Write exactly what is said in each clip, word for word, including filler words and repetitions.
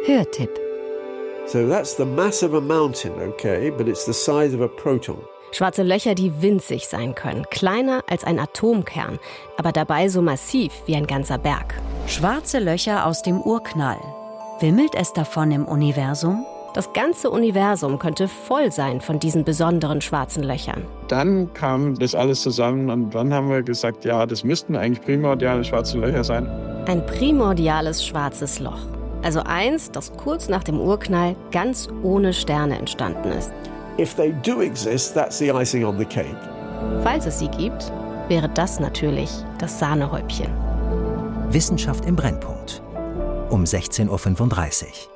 Hörtipp. So that's the mass of a mountain, okay, but it's the size of a proton. Schwarze Löcher, die winzig sein können, kleiner als ein Atomkern, aber dabei so massiv wie ein ganzer Berg. Schwarze Löcher aus dem Urknall. Wimmelt es davon im Universum? Das ganze Universum könnte voll sein von diesen besonderen schwarzen Löchern. Dann kam das alles zusammen und dann haben wir gesagt, ja, das müssten eigentlich primordiale schwarze Löcher sein. Ein primordiales schwarzes Loch. Also eins, das kurz nach dem Urknall ganz ohne Sterne entstanden ist. If they do exist, that's the icing on the cake. Falls es sie gibt, wäre das natürlich das Sahnehäubchen. Wissenschaft im Brennpunkt. Um sechzehn Uhr fünfunddreißig.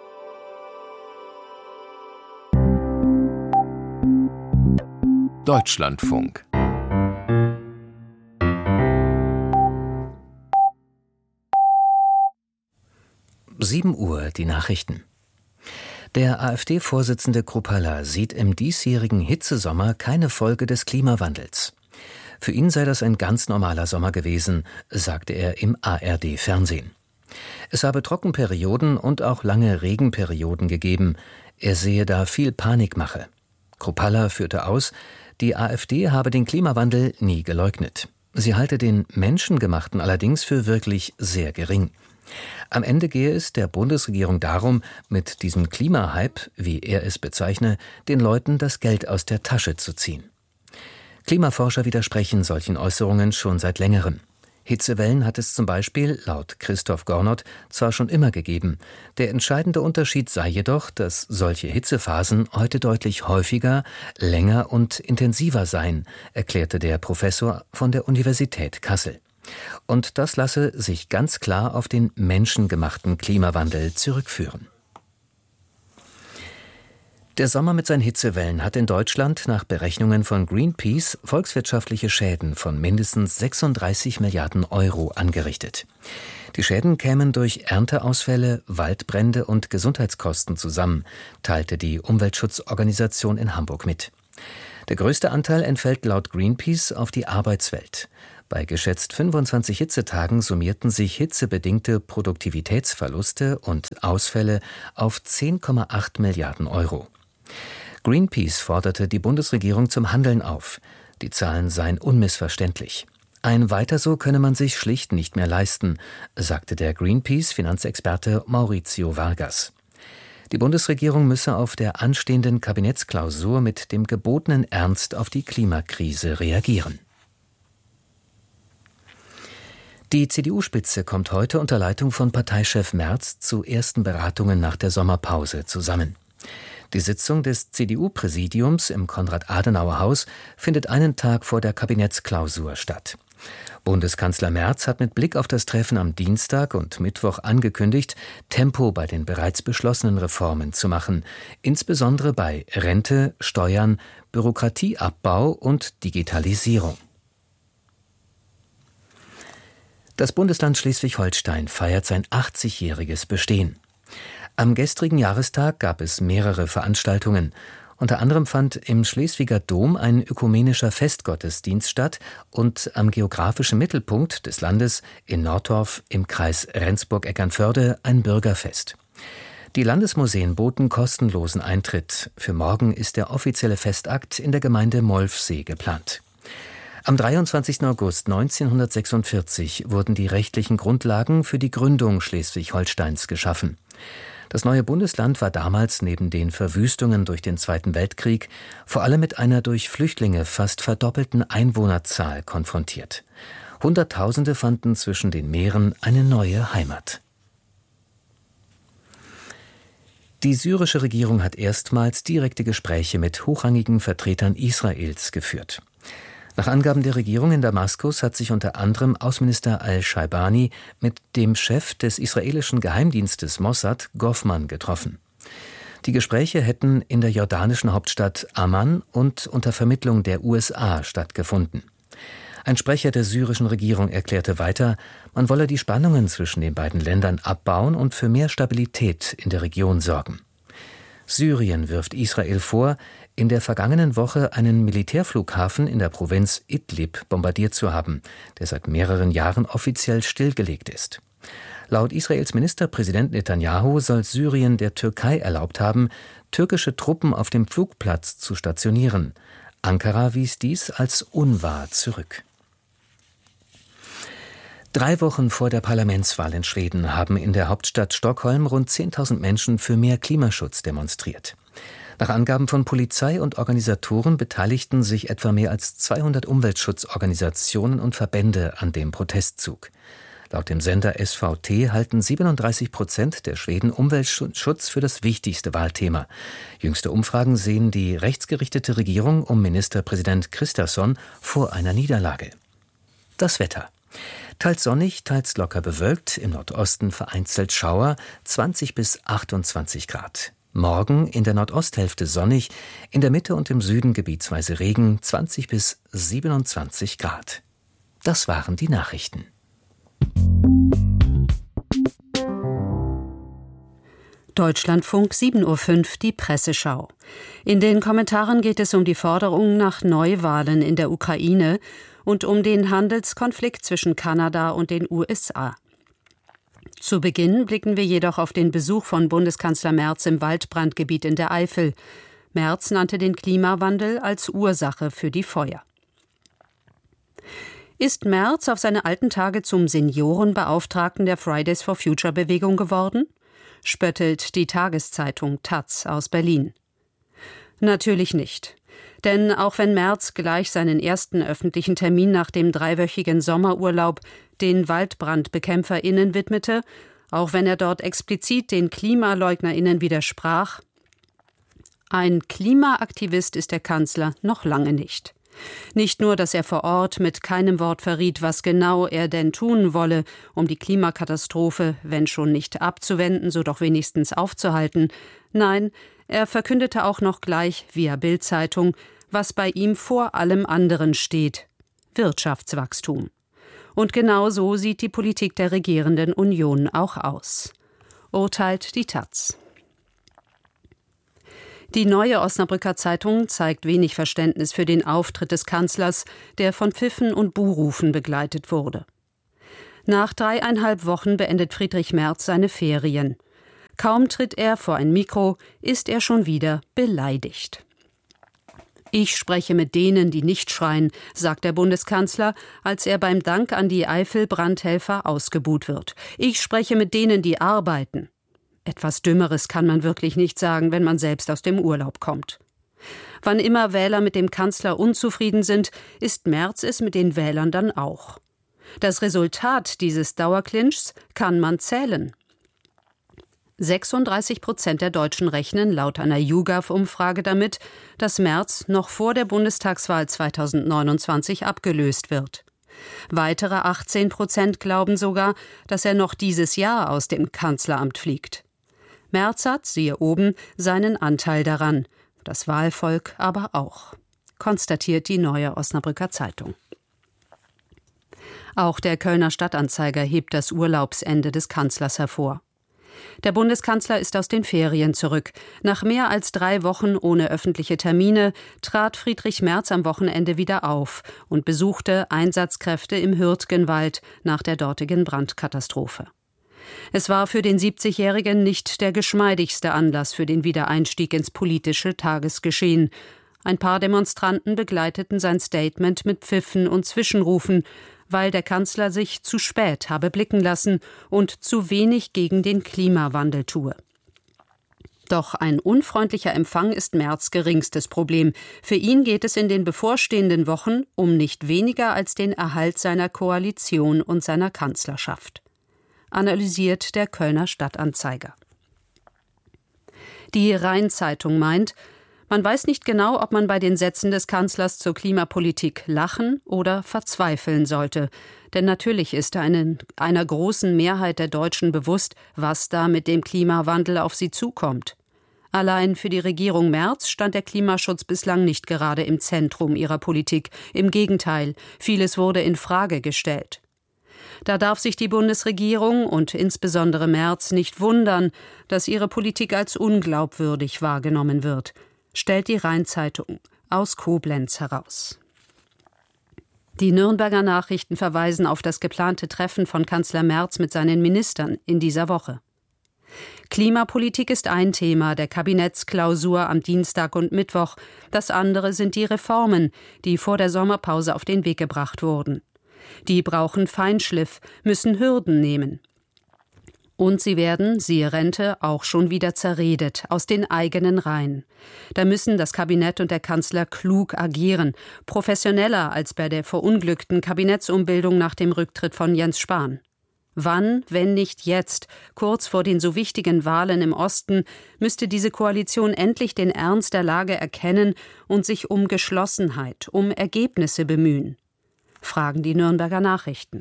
Deutschlandfunk. sieben Uhr, die Nachrichten. Der AfD-Vorsitzende Kruppalla sieht im diesjährigen Hitzesommer keine Folge des Klimawandels. Für ihn sei das ein ganz normaler Sommer gewesen, sagte er im A R D-Fernsehen. Es habe Trockenperioden und auch lange Regenperioden gegeben. Er sehe da viel Panikmache. Kruppalla führte aus, die AfD habe den Klimawandel nie geleugnet. Sie halte den menschengemachten allerdings für wirklich sehr gering. Am Ende gehe es der Bundesregierung darum, mit diesem Klimahype, wie er es bezeichne, den Leuten das Geld aus der Tasche zu ziehen. Klimaforscher widersprechen solchen Äußerungen schon seit längerem. Hitzewellen hat es zum Beispiel, laut Christoph Gornot, zwar schon immer gegeben. Der entscheidende Unterschied sei jedoch, dass solche Hitzephasen heute deutlich häufiger, länger und intensiver seien, erklärte der Professor von der Universität Kassel. Und das lasse sich ganz klar auf den menschengemachten Klimawandel zurückführen. Der Sommer mit seinen Hitzewellen hat in Deutschland nach Berechnungen von Greenpeace volkswirtschaftliche Schäden von mindestens sechsunddreißig Milliarden Euro angerichtet. Die Schäden kämen durch Ernteausfälle, Waldbrände und Gesundheitskosten zusammen, teilte die Umweltschutzorganisation in Hamburg mit. Der größte Anteil entfällt laut Greenpeace auf die Arbeitswelt. Bei geschätzt fünfundzwanzig Hitzetagen summierten sich hitzebedingte Produktivitätsverluste und Ausfälle auf zehn Komma acht Milliarden Euro. Greenpeace forderte die Bundesregierung zum Handeln auf. Die Zahlen seien unmissverständlich. Ein Weiter so könne man sich schlicht nicht mehr leisten, sagte der Greenpeace-Finanzexperte Maurizio Vargas. Die Bundesregierung müsse auf der anstehenden Kabinettsklausur mit dem gebotenen Ernst auf die Klimakrise reagieren. Die C D U-Spitze kommt heute unter Leitung von Parteichef Merz zu ersten Beratungen nach der Sommerpause zusammen. Die Sitzung des C D U-Präsidiums im Konrad-Adenauer-Haus findet einen Tag vor der Kabinettsklausur statt. Bundeskanzler Merz hat mit Blick auf das Treffen am Dienstag und Mittwoch angekündigt, Tempo bei den bereits beschlossenen Reformen zu machen, insbesondere bei Rente, Steuern, Bürokratieabbau und Digitalisierung. Das Bundesland Schleswig-Holstein feiert sein achtzigjähriges Bestehen. Am gestrigen Jahrestag gab es mehrere Veranstaltungen. Unter anderem fand im Schleswiger Dom ein ökumenischer Festgottesdienst statt und am geografischen Mittelpunkt des Landes in Nordorf im Kreis Rendsburg-Eckernförde ein Bürgerfest. Die Landesmuseen boten kostenlosen Eintritt. Für morgen ist der offizielle Festakt in der Gemeinde Molfsee geplant. Am dreiundzwanzigsten August neunzehnhundertsechsundvierzig wurden die rechtlichen Grundlagen für die Gründung Schleswig-Holsteins geschaffen. Das neue Bundesland war damals neben den Verwüstungen durch den Zweiten Weltkrieg vor allem mit einer durch Flüchtlinge fast verdoppelten Einwohnerzahl konfrontiert. Hunderttausende fanden zwischen den Meeren eine neue Heimat. Die syrische Regierung hat erstmals direkte Gespräche mit hochrangigen Vertretern Israels geführt. Nach Angaben der Regierung in Damaskus hat sich unter anderem Außenminister al-Shaibani mit dem Chef des israelischen Geheimdienstes Mossad, Goffman, getroffen. Die Gespräche hätten in der jordanischen Hauptstadt Amman und unter Vermittlung der U S A stattgefunden. Ein Sprecher der syrischen Regierung erklärte weiter, man wolle die Spannungen zwischen den beiden Ländern abbauen und für mehr Stabilität in der Region sorgen. Syrien wirft Israel vor, in der vergangenen Woche einen Militärflughafen in der Provinz Idlib bombardiert zu haben, der seit mehreren Jahren offiziell stillgelegt ist. Laut Israels Ministerpräsident Netanyahu soll Syrien der Türkei erlaubt haben, türkische Truppen auf dem Flugplatz zu stationieren. Ankara wies dies als unwahr zurück. Drei Wochen vor der Parlamentswahl in Schweden haben in der Hauptstadt Stockholm rund zehntausend Menschen für mehr Klimaschutz demonstriert. Nach Angaben von Polizei und Organisatoren beteiligten sich etwa mehr als zweihundert Umweltschutzorganisationen und Verbände an dem Protestzug. Laut dem Sender S V T halten siebenunddreißig Prozent der Schweden Umweltschutz für das wichtigste Wahlthema. Jüngste Umfragen sehen die rechtsgerichtete Regierung um Ministerpräsident Kristersson vor einer Niederlage. Das Wetter. Teils sonnig, teils locker bewölkt, im Nordosten vereinzelt Schauer, zwanzig bis achtundzwanzig Grad. Morgen in der Nordosthälfte sonnig, in der Mitte und im Süden gebietsweise Regen, zwanzig bis siebenundzwanzig Grad. Das waren die Nachrichten. Deutschlandfunk sieben Uhr fünf, die Presseschau. In den Kommentaren geht es um die Forderung nach Neuwahlen in der Ukraine und um den Handelskonflikt zwischen Kanada und den U S A. Zu Beginn blicken wir jedoch auf den Besuch von Bundeskanzler Merz im Waldbrandgebiet in der Eifel. Merz nannte den Klimawandel als Ursache für die Feuer. Ist Merz auf seine alten Tage zum Seniorenbeauftragten der Fridays for Future Bewegung geworden? Spöttelt die Tageszeitung Taz aus Berlin. Natürlich nicht. Denn auch wenn Merz gleich seinen ersten öffentlichen Termin nach dem dreiwöchigen Sommerurlaub den WaldbrandbekämpferInnen widmete, auch wenn er dort explizit den KlimaleugnerInnen widersprach, ein Klimaaktivist ist der Kanzler noch lange nicht. Nicht nur, dass er vor Ort mit keinem Wort verriet, was genau er denn tun wolle, um die Klimakatastrophe, wenn schon nicht abzuwenden, so doch wenigstens aufzuhalten. Nein, er verkündete auch noch gleich via Bild-Zeitung, was bei ihm vor allem anderen steht: Wirtschaftswachstum. Und genau so sieht die Politik der regierenden Union auch aus. Urteilt die Taz. Die Neue Osnabrücker Zeitung zeigt wenig Verständnis für den Auftritt des Kanzlers, der von Pfiffen und Buhrufen begleitet wurde. Nach dreieinhalb Wochen beendet Friedrich Merz seine Ferien. Kaum tritt er vor ein Mikro, ist er schon wieder beleidigt. Ich spreche mit denen, die nicht schreien, sagt der Bundeskanzler, als er beim Dank an die Eifel-Brandhelfer ausgebuht wird. Ich spreche mit denen, die arbeiten. Etwas Dümmeres kann man wirklich nicht sagen, wenn man selbst aus dem Urlaub kommt. Wann immer Wähler mit dem Kanzler unzufrieden sind, ist Merz es mit den Wählern dann auch. Das Resultat dieses Dauerclinchs kann man zählen. sechsunddreißig Prozent der Deutschen rechnen laut einer YouGov-Umfrage damit, dass Merz noch vor der Bundestagswahl zweitausendneunundzwanzig abgelöst wird. Weitere achtzehn Prozent glauben sogar, dass er noch dieses Jahr aus dem Kanzleramt fliegt. Merz hat, siehe oben, seinen Anteil daran, das Wahlvolk aber auch, konstatiert die Neue Osnabrücker Zeitung. Auch der Kölner Stadtanzeiger hebt das Urlaubsende des Kanzlers hervor. Der Bundeskanzler ist aus den Ferien zurück. Nach mehr als drei Wochen ohne öffentliche Termine trat Friedrich Merz am Wochenende wieder auf und besuchte Einsatzkräfte im Hürtgenwald nach der dortigen Brandkatastrophe. Es war für den siebzigjährigen nicht der geschmeidigste Anlass für den Wiedereinstieg ins politische Tagesgeschehen. Ein paar Demonstranten begleiteten sein Statement mit Pfiffen und Zwischenrufen, weil der Kanzler sich zu spät habe blicken lassen und zu wenig gegen den Klimawandel tue. Doch ein unfreundlicher Empfang ist Merz' geringstes Problem. Für ihn geht es in den bevorstehenden Wochen um nicht weniger als den Erhalt seiner Koalition und seiner Kanzlerschaft. Analysiert der Kölner Stadtanzeiger. Die Rhein-Zeitung meint, man weiß nicht genau, ob man bei den Sätzen des Kanzlers zur Klimapolitik lachen oder verzweifeln sollte. Denn natürlich ist einen, einer großen Mehrheit der Deutschen bewusst, was da mit dem Klimawandel auf sie zukommt. Allein für die Regierung Merz stand der Klimaschutz bislang nicht gerade im Zentrum ihrer Politik. Im Gegenteil, vieles wurde in Frage gestellt. Da darf sich die Bundesregierung und insbesondere Merz nicht wundern, dass ihre Politik als unglaubwürdig wahrgenommen wird, stellt die Rhein-Zeitung aus Koblenz heraus. Die Nürnberger Nachrichten verweisen auf das geplante Treffen von Kanzler Merz mit seinen Ministern in dieser Woche. Klimapolitik ist ein Thema der Kabinettsklausur am Dienstag und Mittwoch. Das andere sind die Reformen, die vor der Sommerpause auf den Weg gebracht wurden. Die brauchen Feinschliff, müssen Hürden nehmen. Und sie werden, siehe Rente, auch schon wieder zerredet, aus den eigenen Reihen. Da müssen das Kabinett und der Kanzler klug agieren, professioneller als bei der verunglückten Kabinettsumbildung nach dem Rücktritt von Jens Spahn. Wann, wenn nicht jetzt, kurz vor den so wichtigen Wahlen im Osten, müsste diese Koalition endlich den Ernst der Lage erkennen und sich um Geschlossenheit, um Ergebnisse bemühen? Fragen die Nürnberger Nachrichten.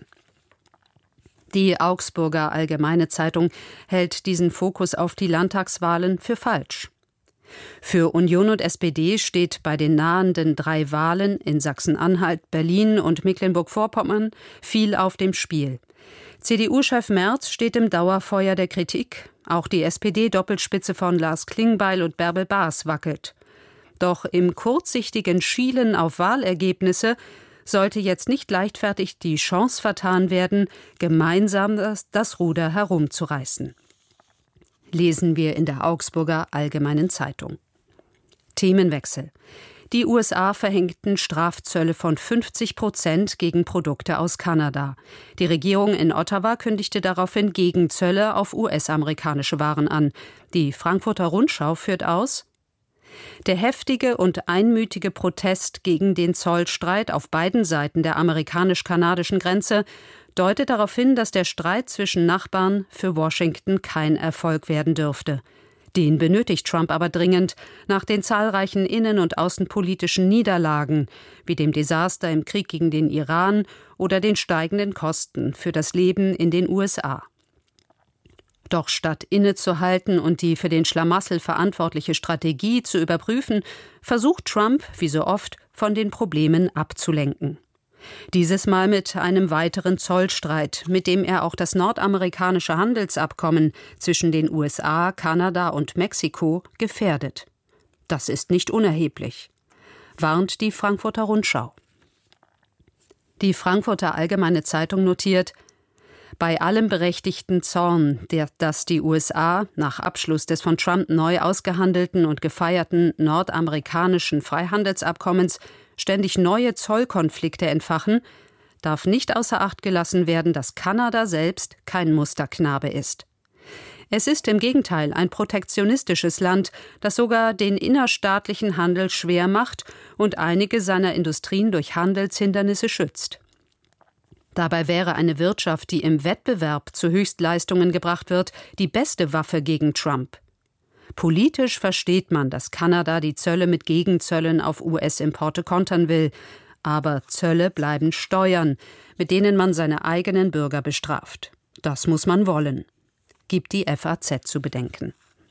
Die Augsburger Allgemeine Zeitung hält diesen Fokus auf die Landtagswahlen für falsch. Für Union und S P D steht bei den nahenden drei Wahlen in Sachsen-Anhalt, Berlin und Mecklenburg-Vorpommern viel auf dem Spiel. C D U-Chef Merz steht im Dauerfeuer der Kritik. Auch die S P D-Doppelspitze von Lars Klingbeil und Bärbel Baas wackelt. Doch im kurzsichtigen Schielen auf Wahlergebnisse sollte jetzt nicht leichtfertig die Chance vertan werden, gemeinsam das, das Ruder herumzureißen. Lesen wir in der Augsburger Allgemeinen Zeitung. Themenwechsel. Die U S A verhängten Strafzölle von fünfzig Prozent gegen Produkte aus Kanada. Die Regierung in Ottawa kündigte daraufhin Gegenzölle auf U S-amerikanische Waren an. Die Frankfurter Rundschau führt aus: Der heftige und einmütige Protest gegen den Zollstreit auf beiden Seiten der amerikanisch-kanadischen Grenze deutet darauf hin, dass der Streit zwischen Nachbarn für Washington kein Erfolg werden dürfte. Den benötigt Trump aber dringend nach den zahlreichen innen- und außenpolitischen Niederlagen, wie dem Desaster im Krieg gegen den Iran oder den steigenden Kosten für das Leben in den U S A. Doch statt innezuhalten und die für den Schlamassel verantwortliche Strategie zu überprüfen, versucht Trump, wie so oft, von den Problemen abzulenken. Dieses Mal mit einem weiteren Zollstreit, mit dem er auch das nordamerikanische Handelsabkommen zwischen den U S A, Kanada und Mexiko gefährdet. Das ist nicht unerheblich, warnt die Frankfurter Rundschau. Die Frankfurter Allgemeine Zeitung notiert: Bei allem berechtigten Zorn, der, dass die U S A nach Abschluss des von Trump neu ausgehandelten und gefeierten nordamerikanischen Freihandelsabkommens ständig neue Zollkonflikte entfachen, darf nicht außer Acht gelassen werden, dass Kanada selbst kein Musterknabe ist. Es ist im Gegenteil ein protektionistisches Land, das sogar den innerstaatlichen Handel schwer macht und einige seiner Industrien durch Handelshindernisse schützt. Dabei wäre eine Wirtschaft, die im Wettbewerb zu Höchstleistungen gebracht wird, die beste Waffe gegen Trump. Politisch versteht man, dass Kanada die Zölle mit Gegenzöllen auf U S-Importe kontern will. Aber Zölle bleiben Steuern, mit denen man seine eigenen Bürger bestraft. Das muss man wollen, gibt die F A Z zu bedenken.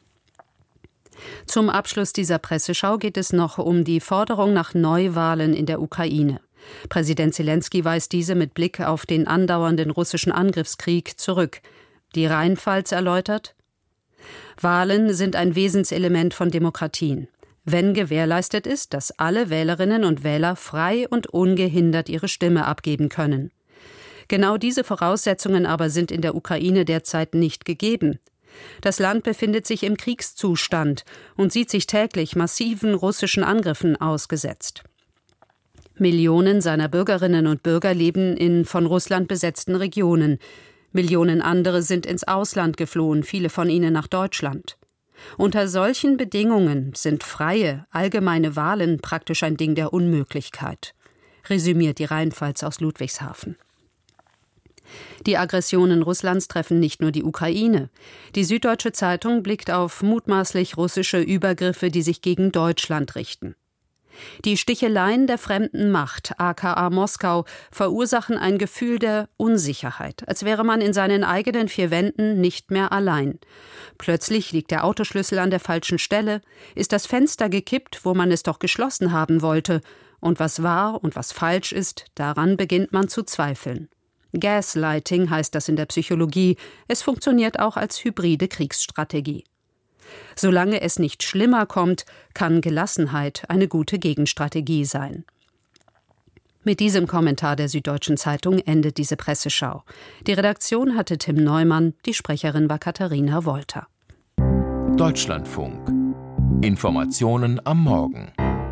Zum Abschluss dieser Presseschau geht es noch um die Forderung nach Neuwahlen in der Ukraine. Präsident Zelensky weist diese mit Blick auf den andauernden russischen Angriffskrieg zurück. Die Rheinpfalz erläutert: Wahlen sind ein Wesenselement von Demokratien. Wenn gewährleistet ist, dass alle Wählerinnen und Wähler frei und ungehindert ihre Stimme abgeben können. Genau diese Voraussetzungen aber sind in der Ukraine derzeit nicht gegeben. Das Land befindet sich im Kriegszustand und sieht sich täglich massiven russischen Angriffen ausgesetzt. Millionen seiner Bürgerinnen und Bürger leben in von Russland besetzten Regionen. Millionen andere sind ins Ausland geflohen, viele von ihnen nach Deutschland. Unter solchen Bedingungen sind freie, allgemeine Wahlen praktisch ein Ding der Unmöglichkeit, resümiert die Rheinpfalz aus Ludwigshafen. Die Aggressionen Russlands treffen nicht nur die Ukraine. Die Süddeutsche Zeitung blickt auf mutmaßlich russische Übergriffe, die sich gegen Deutschland richten. Die Sticheleien der fremden Macht, aka Moskau, verursachen ein Gefühl der Unsicherheit, als wäre man in seinen eigenen vier Wänden nicht mehr allein. Plötzlich liegt der Autoschlüssel an der falschen Stelle, ist das Fenster gekippt, wo man es doch geschlossen haben wollte, und was wahr und was falsch ist, daran beginnt man zu zweifeln. Gaslighting heißt das in der Psychologie, es funktioniert auch als hybride Kriegsstrategie. Solange es nicht schlimmer kommt, kann Gelassenheit eine gute Gegenstrategie sein. Mit diesem Kommentar der Süddeutschen Zeitung endet diese Presseschau. Die Redaktion hatte Tim Neumann, die Sprecherin war Katharina Wolter. Deutschlandfunk. Informationen am Morgen.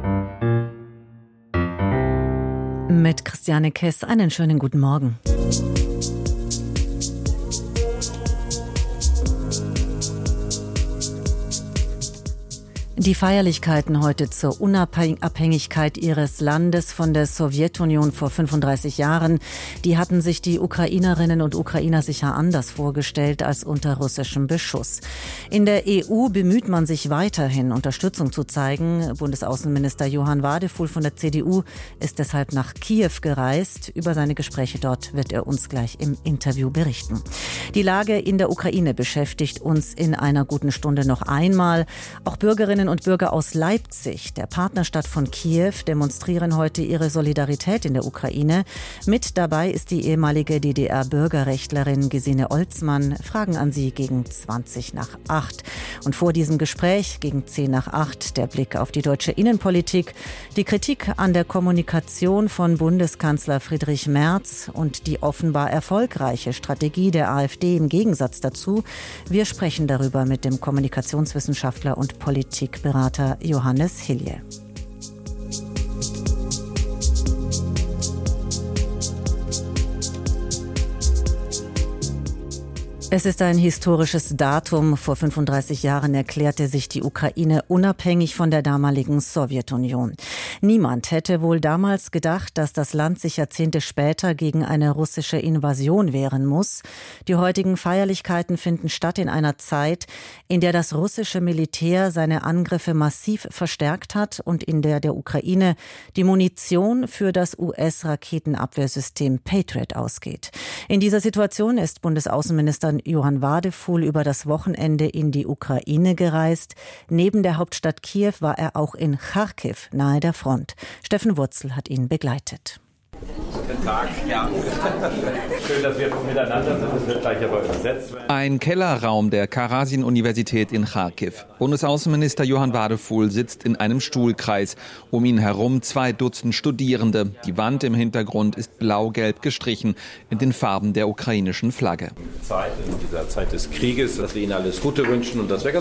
Mit Christiane Kess einen schönen guten Morgen. Die Feierlichkeiten heute zur Unabhängigkeit ihres Landes von der Sowjetunion vor fünfunddreißig Jahren, die hatten sich die Ukrainerinnen und Ukrainer sicher anders vorgestellt als unter russischem Beschuss. In der E U bemüht man sich weiterhin, Unterstützung zu zeigen. Bundesaußenminister Johann Wadefuhl von der C D U ist deshalb nach Kiew gereist. Über seine Gespräche dort wird er uns gleich im Interview berichten. Die Lage in der Ukraine beschäftigt uns in einer guten Stunde noch einmal. Auch Bürgerinnen und Bürger aus Leipzig, der Partnerstadt von Kiew, demonstrieren heute ihre Solidarität in der Ukraine. Mit dabei ist die ehemalige D D R-Bürgerrechtlerin Gesine Olzmann. Fragen an sie gegen zwanzig nach acht. Und vor diesem Gespräch gegen zehn nach acht der Blick auf die deutsche Innenpolitik, die Kritik an der Kommunikation von Bundeskanzler Friedrich Merz und die offenbar erfolgreiche Strategie der AfD im Gegensatz dazu. Wir sprechen darüber mit dem Kommunikationswissenschaftler und Politikberater Johannes Hilje. Es ist ein historisches Datum. Vor fünfunddreißig Jahren erklärte sich die Ukraine unabhängig von der damaligen Sowjetunion. Niemand hätte wohl damals gedacht, dass das Land sich Jahrzehnte später gegen eine russische Invasion wehren muss. Die heutigen Feierlichkeiten finden statt in einer Zeit, in der das russische Militär seine Angriffe massiv verstärkt hat und in der der Ukraine die Munition für das U S-Raketenabwehrsystem Patriot ausgeht. In dieser Situation ist Bundesaußenminister Johann Wadefuhl über das Wochenende in die Ukraine gereist. Neben der Hauptstadt Kiew war er auch in Charkiw, nahe der Front. Steffen Wurzel hat ihn begleitet. Guten Tag. Ja. Schön, dass wir miteinander sind. Das wird gleich aber übersetzt werden. Ein Kellerraum der Karasin-Universität in Charkiw. Bundesaußenminister Johann Wadefuhl sitzt in einem Stuhlkreis. Um ihn herum zwei Dutzend Studierende. Die Wand im Hintergrund ist blau-gelb gestrichen in den Farben der ukrainischen Flagge. Zeit, in dieser Zeit des Krieges, dass wir Ihnen alles Gute wünschen und dass wir